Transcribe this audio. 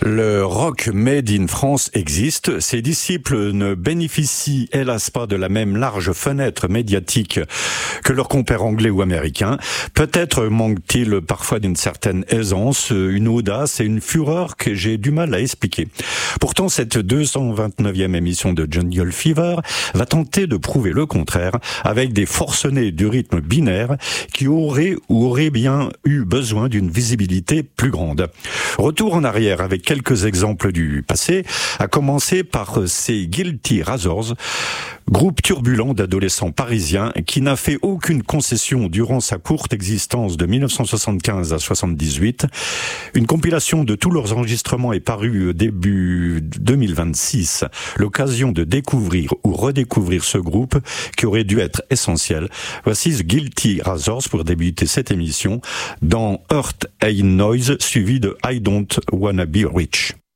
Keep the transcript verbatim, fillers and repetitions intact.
Le rock made in France existe. Ses disciples ne bénéficient hélas pas de la même large fenêtre médiatique que leurs compères anglais ou américains. Peut-être manque-t-il parfois d'une certaine aisance, une audace et une fureur que j'ai du mal à expliquer. Pourtant, cette deux cent vingt-neuvième émission de Jungle Fever va tenter de prouver le contraire avec des forcenés du rythme binaire qui auraient ou auraient bien eu besoin d'une visibilité plus grande. Retour en arrière avec quelques exemples du passé, à commencer par ces Guilty Razors, groupe turbulent d'adolescents parisiens qui n'a fait aucune concession durant sa courte existence de mille neuf cent soixante-quinze à soixante-dix-huit. Une compilation de tous leurs enregistrements est parue début deux mille vingt-six. L'occasion de découvrir ou redécouvrir ce groupe qui aurait dû être essentiel. Voici The Guilty Razors pour débuter cette émission dans Earth and Noise, suivi de I Don't Wanna Be Rich.